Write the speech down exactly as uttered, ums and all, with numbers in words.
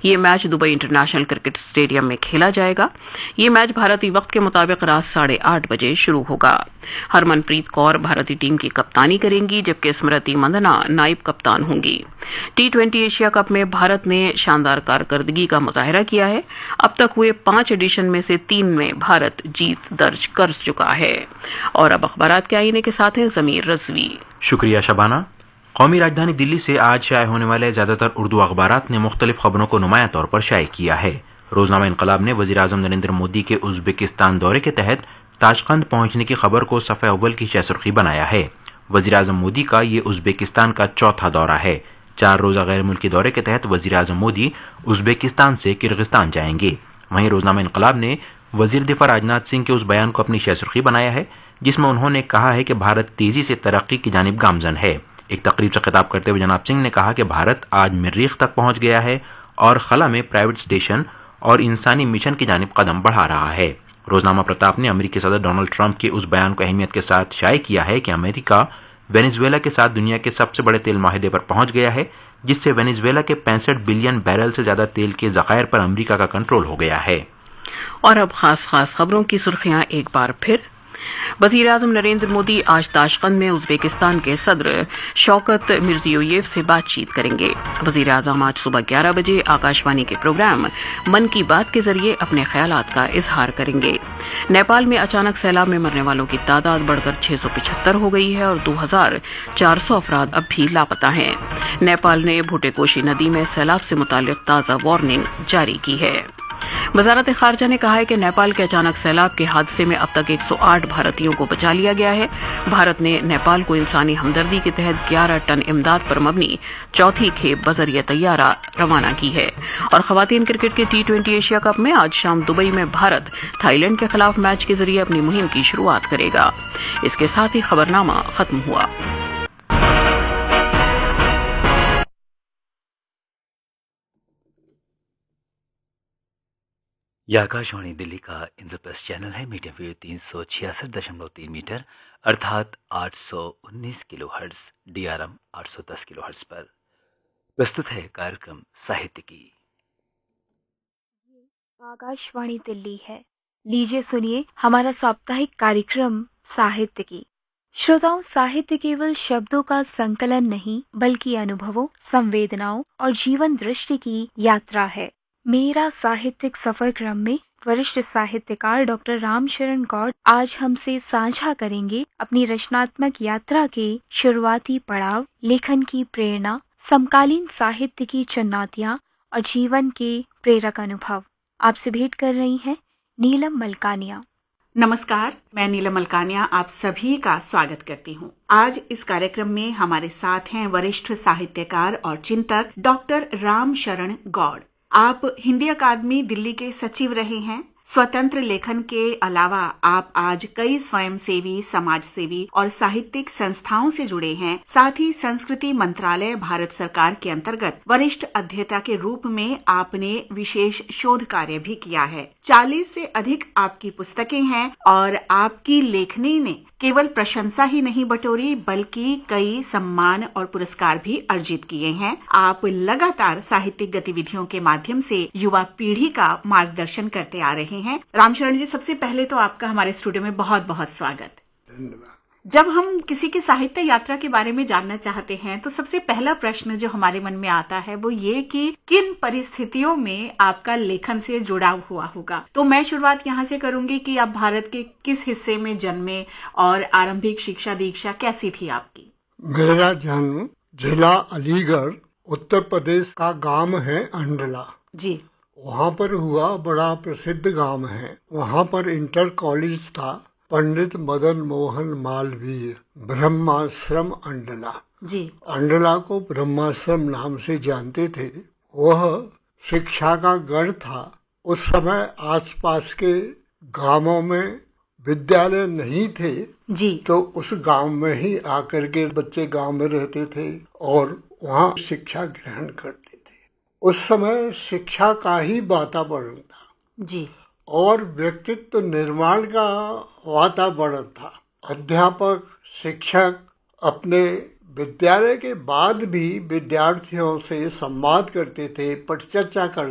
ये match Dubai international cricket stadium में खेला जाएगा। ये मैच भारतीय वक्त के मुताबिक रात साढ़े आठ बजे शुरू होगा। हरमनप्रीत कौर भारतीय टीम की कप्तानी करेंगी, जबकि स्मृति मंदना नायब कप्तान होंगी। टी ट्वेंटी एशिया कप में भारत ने शानदार कारकर्दगी का मुजाहिरा किया है। अब तक हुए पांच एडिशन में से तीन में भारत जीत दर्ज कर चुका है। और अब अखबारात के आईने के साथ हैं जमीर रजवी। शुक्रिया शबाना। कौमी राजधानी दिल्ली से आज शाये होने वाले ज्यादातर उर्दू अखबारात ने मुख्तलिफ खबरों को नुमायां तौर पर शाये किया है। रोजनामा इनकलाब ने वजीर आजम नरेंद्र मोदी के उज्बेकिस्तान दौरे के तहत ताशकंद पहुंचने की खबर को सफ़े अव्वल की शहसुर्खी बनाया है। वजीर आजम मोदी का ये उज्बेकिस्तान का चौथा दौरा है। चार रोजा गैर मुल्की दौरे के तहत वजीर आजम मोदी उज्बेकिस्तान से किर्गिस्तान जाएंगे। वहीं रोजनामा इनकलाब ने वजीर दिफा राजनाथ सिंह के उस बयान को अपनी शहसुर्खी बनाया है जिसमें उन्होंने कहा है कि भारत तेजी से तरक्की की जानिब गामजन है। एक तकरीब से खिताब करते हुए जनाब सिंह ने कहा कि भारत आज मरीख तक पहुंच गया है और खला में प्राइवेट स्टेशन और इंसानी मिशन की जानिब कदम बढ़ा रहा है। रोजनामा प्रताप ने अमेरिकी सदर डोनाल्ड ट्रंप के उस बयान को अहमियत के साथ शाये किया है कि अमेरिका वेनेजुएला के साथ दुनिया के सबसे बड़े तेल माहिदे पर पहुंच गया है, जिससे वेनेजुएला के पैंसठ बिलियन बैरल से ज्यादा तेल के जखायर पर अमेरिका का कंट्रोल हो गया है। और अब खास खास खबरों की सुर्खियां एक बार फिर। वजीर आजम नरेंद्र मोदी आज ताशकंद में उज्बेकिस्तान के सदर शौकत मिर्जियोयेव से बातचीत करेंगे। वजीर आजम आज सुबह ग्यारह बजे आकाशवाणी के प्रोग्राम मन की बात के जरिए अपने ख्यालात का इजहार करेंगे। नेपाल में अचानक सैलाब में मरने वालों की तादाद बढ़कर छह सौ पिछहत्तर हो गई है और दो हजार चार सौ अफराद अब भी लापता हैं। नेपाल ने भुटेकोशी नदी में सैलाब से मुतालिक ताज़ा वार्निंग जारी की है। वजारत खारजा ने कहा है कि नेपाल के अचानक सैलाब के हादसे में अब तक एक सौ आठ भारतीयों को बचा लिया गया है। भारत ने नेपाल को इंसानी हमदर्दी के तहत ग्यारह टन इमदाद पर मबनी चौथी खेप बजरिया तैयारा रवाना की है। और खवातीन क्रिकेट के टी ट्वेंटी एशिया कप में आज शाम दुबई में भारत थाईलैंड के खिलाफ मैच के जरिए अपनी मुहिम की शुरुआत करेगा। इसके साथ ही खबरनामा खत्म हुआ। यह आकाशवाणी दिल्ली का इंद्रप्रस्थ चैनल है। मीडियम वेव तीन सौ छियासठ दशमलव तीन मीटर अर्थात आठ सौ उन्नीस kilo hertz, D R M आठ सौ दस किलो हर्ट्ज पर प्रस्तुत है कार्यक्रम साहित्य की। आकाशवाणी दिल्ली है। लीजिए सुनिए हमारा साप्ताहिक कार्यक्रम साहित्य की। श्रोताओं, साहित्य केवल शब्दों का संकलन नहीं बल्कि अनुभवों, संवेदनाओं और जीवन दृष्टि की यात्रा है। मेरा साहित्यिक सफर क्रम में वरिष्ठ साहित्यकार डॉक्टर रामशरण गौड़ आज हमसे साझा करेंगे अपनी रचनात्मक यात्रा के शुरुआती पड़ाव, लेखन की प्रेरणा, समकालीन साहित्य की चुनौतियां और जीवन के प्रेरक अनुभव। आपसे भेंट कर रही हैं नीलम मलकानिया। नमस्कार, मैं नीलम मलकानिया आप सभी का स्वागत करती हूँ। आज इस कार्यक्रम में हमारे साथ हैं वरिष्ठ साहित्यकार और चिंतक डॉक्टर रामशरण गौड़। आप हिंदी अकादमी दिल्ली के सचिव रहे हैं। स्वतंत्र लेखन के अलावा आप आज कई स्वयंसेवी, समाज सेवी और साहित्यिक संस्थाओं से जुड़े हैं। साथ ही संस्कृति मंत्रालय भारत सरकार के अंतर्गत वरिष्ठ अध्येता के रूप में आपने विशेष शोध कार्य भी किया है। चालीस से अधिक आपकी पुस्तकें हैं और आपकी लेखनी ने केवल प्रशंसा ही नहीं बटोरी बल्कि कई सम्मान और पुरस्कार भी अर्जित किए हैं। आप लगातार साहित्यिक गतिविधियों के माध्यम से युवा पीढ़ी का मार्गदर्शन करते आ रहे हैं। रामशरण जी, सबसे पहले तो आपका हमारे स्टूडियो में बहुत बहुत स्वागत। धन्यवाद। जब हम किसी की साहित्य यात्रा के बारे में जानना चाहते हैं तो सबसे पहला प्रश्न जो हमारे मन में आता है वो ये कि किन परिस्थितियों में आपका लेखन से जुड़ाव हुआ होगा। तो मैं शुरुआत यहाँ से करूंगी कि आप भारत के किस हिस्से में जन्मे और आरंभिक शिक्षा दीक्षा कैसी थी आपकी? मेरा जन्म जिला अलीगढ़ उत्तर प्रदेश का गांव है अंडला जी। वहाँ पर हुआ। बड़ा प्रसिद्ध गांव है। वहाँ पर इंटर कॉलेज था। पंडित मदन मोहन मालवीय ब्रह्माश्रम अंडला जी। अंडला को ब्रह्माश्रम नाम से जानते थे। वह शिक्षा का गढ़ था। उस समय आसपास के गांवों में विद्यालय नहीं थे जी। तो उस गांव में ही आकर के बच्चे गांव में रहते थे और वहाँ शिक्षा ग्रहण करते थे। उस समय शिक्षा का ही वातावरण था जी और व्यक्तित्व निर्माण का वातावरण था। अध्यापक, शिक्षक अपने विद्यालय के बाद भी विद्यार्थियों से संवाद करते थे, परिचर्चा करते